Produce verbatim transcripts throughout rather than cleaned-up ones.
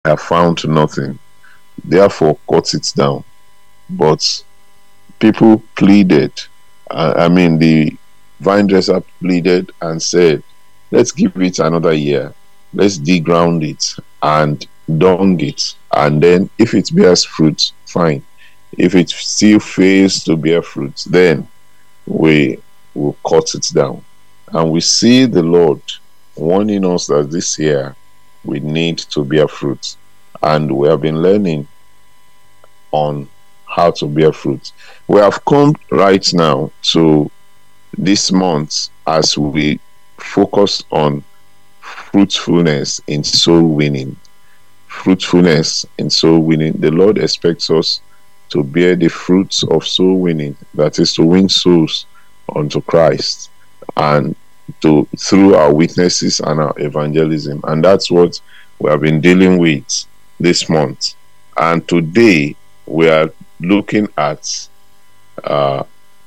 have found nothing, therefore cut it down. But people pleaded. Uh, I mean, the vine dresser pleaded and said, let's give it another year. Let's deground it and dung it. And then if it bears fruit, fine. If it still fails to bear fruit, then we will cut it down. And we see the Lord warning us that this year we need to bear fruit. And we have been learning on how to bear fruit. We have come right now to this month as we focus on fruitfulness in soul winning. Fruitfulness in soul winning. The Lord expects us to bear the fruits of soul winning, that is to win souls unto Christ, and to through our witnesses and our evangelism. And that's what we have been dealing with this month. And today we are looking at uh,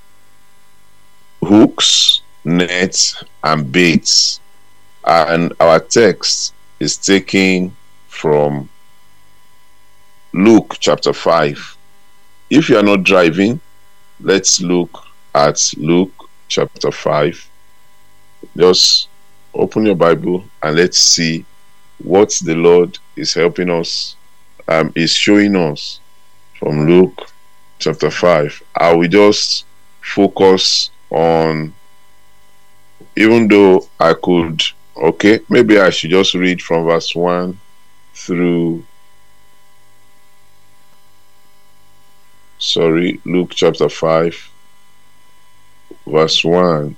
hooks, nets, and baits. And our text is taken from Luke chapter five. If you are not driving, let's look at Luke chapter five. Just open your Bible and let's see what the Lord is helping us, um, is showing us from Luke chapter five. I will just focus on, even though I could, okay, maybe I should just read from verse one through, sorry, Luke chapter five, verse one.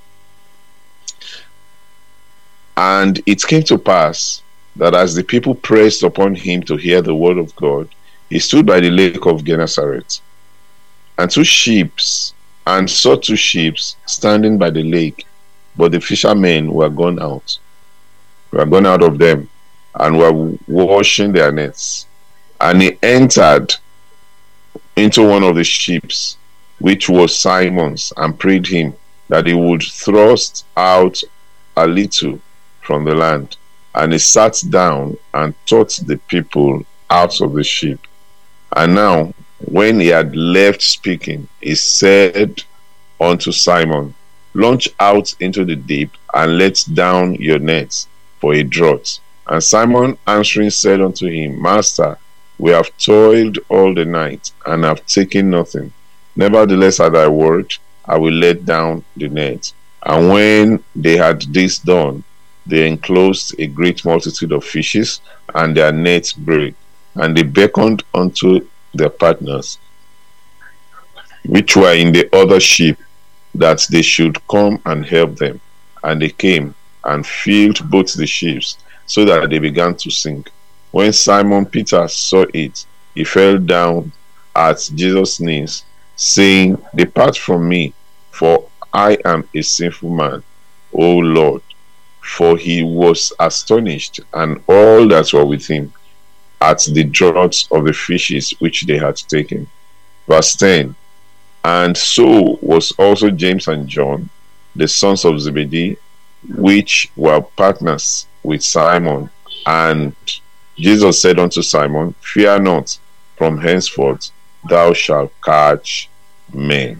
And it came to pass that as the people pressed upon him to hear the word of God, he stood by the lake of Gennesaret, and two ships, and saw two ships standing by the lake, but the fishermen were gone out, were gone out of them, and were washing their nets. And he entered into one of the ships, which was Simon's, and prayed him that he would thrust out a little from the land. And he sat down and taught the people out of the ship. And now, when he had left speaking, he said unto Simon, launch out into the deep, and let down your nets for a draught. And Simon answering said unto him, Master, we have toiled all the night, and have taken nothing. Nevertheless, at thy word, I will let down the net. And when they had this done, they enclosed a great multitude of fishes, and their nets brake. And they beckoned unto their partners, which were in the other ship, that they should come and help them. And they came and filled both the ships, so that they began to sink. When Simon Peter saw it, he fell down at Jesus' knees, saying, Depart from me, for I am a sinful man, O Lord. For he was astonished, and all that were with him, at the draughts of the fishes which they had taken. Verse ten. And so was also James and John, the sons of Zebedee, which were partners with Simon. And Jesus said unto Simon, Fear not, from henceforth thou shalt catch men.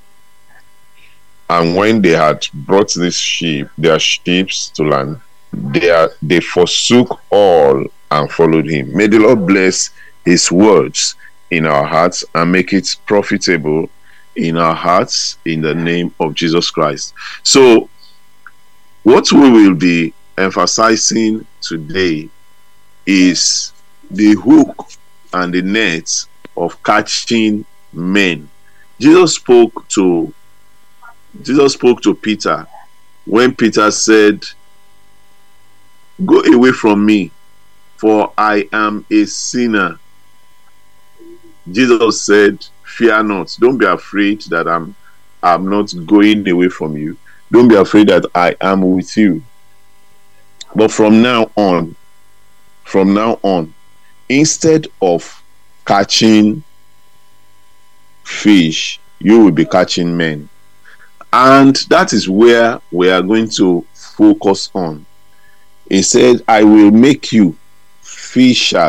And when they had brought this ship, their ships to land, they, are, they forsook all and followed him. May the Lord bless his words in our hearts and make it profitable in our hearts in the name of Jesus Christ. So, what we will be emphasizing today is the hook and the net of catching men. Jesus spoke to Jesus spoke to Peter when Peter said, Go away from me, for I am a sinner. Jesus said, Fear not. Don't be afraid that I'm I'm not going away from you. Don't be afraid that I am with you. But from now on, from now on, instead of catching fish, you will be catching men. And that is where we are going to focus on. He said, I will make you fishers.